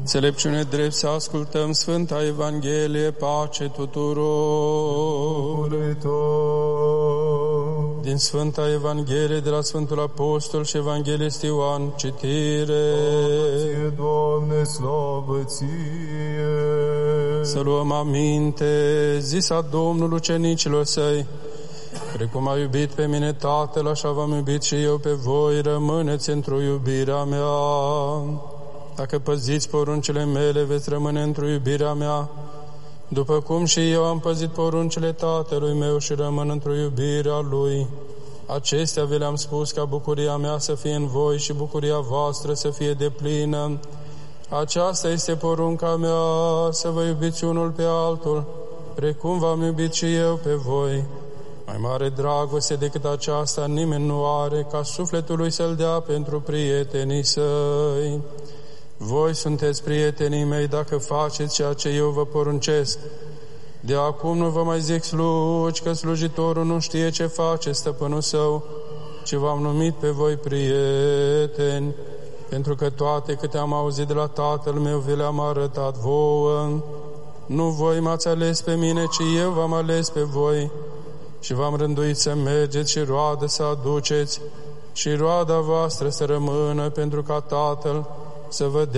Înțelepciune drept să ascultăm Sfânta Evanghelie, pace tuturor. Din Sfânta Evanghelie de la Sfântul Apostol și Evanghelist Ioan, citire. Ție, Doamne, slavă Ție! Să luăm aminte, zisa Domnul ucenicilor Săi: precum a iubit pe mine Tatăl, așa v-am iubit și eu pe voi, rămâneți într-o iubirea mea. Dacă păziți poruncile mele, veți rămâne într-o iubirea mea, după cum și eu am păzit poruncile Tatălui meu și rămân într-o iubirea Lui. Acestea vi le-am spus ca bucuria mea să fie în voi și bucuria voastră să fie deplină. Aceasta este porunca mea, să vă iubiți unul pe altul, precum v-am iubit și eu pe voi. Mai mare dragoste decât aceasta nimeni nu are, ca sufletul lui să-l dea pentru prietenii săi. Voi sunteți prietenii mei dacă faceți ceea ce eu vă poruncesc. De acum nu vă mai zic slugi, că slujitorul nu știe ce face stăpânul său, ci v-am numit pe voi prieteni, pentru că toate câte am auzit de la Tatăl meu vi le-am arătat vouă. Nu voi m-ați ales pe mine, ci eu v-am ales pe voi și v-am rânduit să mergeți și roadă să aduceți și roada voastră să rămână, pentru ca Tatăl să vă dea